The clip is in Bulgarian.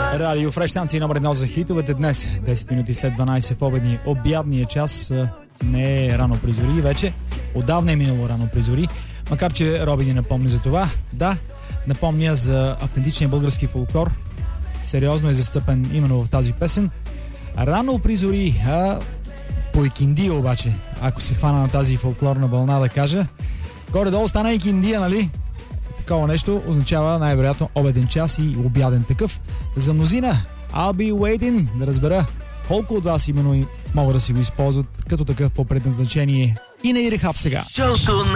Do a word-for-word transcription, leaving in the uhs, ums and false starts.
Радио Фреш, станция номер едно за хитовете днес. десет минути след дванайсет в обедни обядния час. Не е рано при зори вече. Отдавна е минало рано при зори. Макар че Роби ни напомни за това. Да, напомня за автентичния български фолклор. Сериозно е застъпен именно в тази песен. Рано при зори, а по екиндия обаче, ако се хвана на тази фолклорна вълна да кажа. Горе-долу стана екиндия, нали? Такова нещо означава най-вероятно обеден час и обяден такъв. За мнозина I'll be waiting, да разбера колко от вас именно могат да си го използват като такъв по предназначение. И на Ирехаб сега. Шоуто